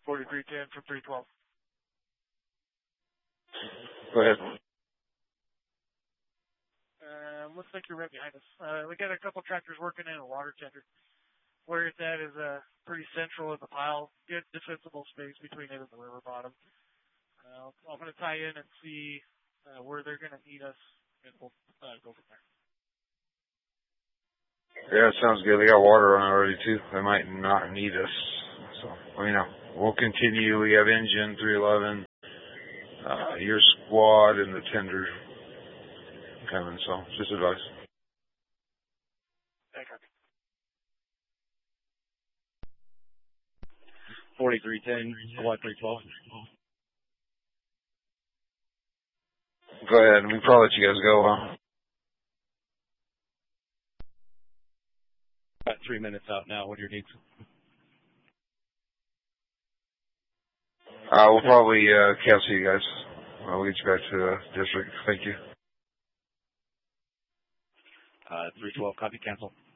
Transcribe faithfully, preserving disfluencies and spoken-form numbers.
forty-three ten from three twelve. Go ahead. Uh, looks like you're right behind us. Uh, we got a couple tractors working in a water tender. Where it's at is uh, pretty central in the pile. Good defensible space between it and the river bottom. Uh, I'm going to tie in and see uh, where they're going to need us, and we'll uh, go from there. Yeah, it sounds good. They got water on already, too. They might not need us. So, you know, we'll continue. We have engine three eleven, uh, your squad, and the tender coming. So, just advice. Thank you. forty-three ten, Hawaii three twelve. Go ahead. We can probably let you guys go, huh? About three minutes out now. What are your needs? Uh, we'll probably uh, cancel you guys. I'll get you back to the district. Thank you. Uh, three twelve, copy, cancel.